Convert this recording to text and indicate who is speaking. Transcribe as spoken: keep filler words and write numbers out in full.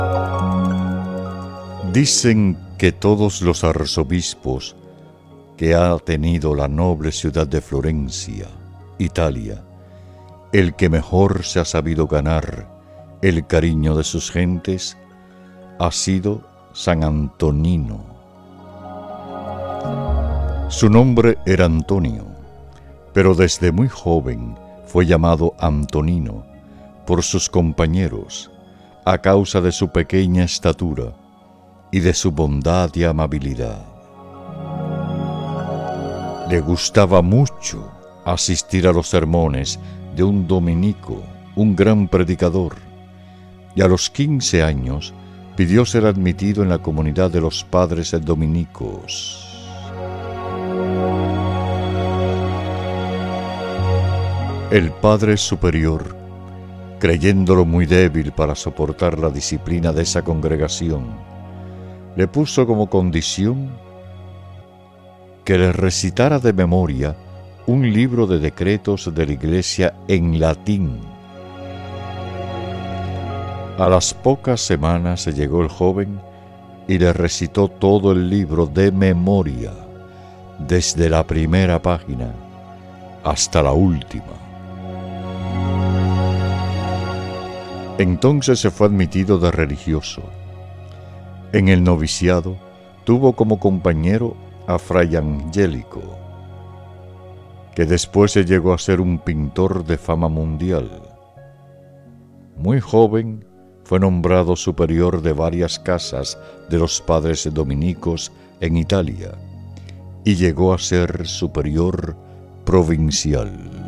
Speaker 1: Dicen que todos los arzobispos que ha tenido la noble ciudad de Florencia, Italia, el que mejor se ha sabido ganar el cariño de sus gentes ha sido San Antonino. Su nombre era Antonio, pero desde muy joven fue llamado Antonino por sus compañeros a causa de su pequeña estatura y de su bondad y amabilidad. Le gustaba mucho asistir a los sermones de un dominico, un gran predicador, y a los quince años pidió ser admitido en la comunidad de los padres dominicos. El padre superior, creyéndolo muy débil para soportar la disciplina de esa congregación, le puso como condición que le recitara de memoria un libro de decretos de la Iglesia en latín. A las pocas semanas se llegó el joven y le recitó todo el libro de memoria, desde la primera página hasta la última. Entonces se fue admitido de religioso. En el noviciado tuvo como compañero a Fray Angélico, que después se llegó a ser un pintor de fama mundial. Muy joven fue nombrado superior de varias casas de los padres dominicos en Italia y llegó a ser superior provincial.